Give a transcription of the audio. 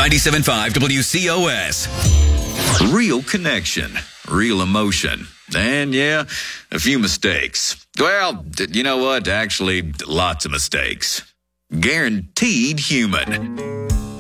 97.5 WCOS. Real connection, real emotion, and yeah, a few mistakes. Well, you know what? Actually, lots of mistakes. Guaranteed human.